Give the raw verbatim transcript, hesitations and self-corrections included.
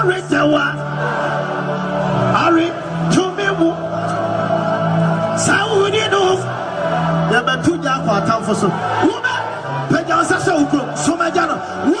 Retewa Ari Tumimu Saudi no Yabatuja for a town for so Woman Pejan Sasa Ukro Somajano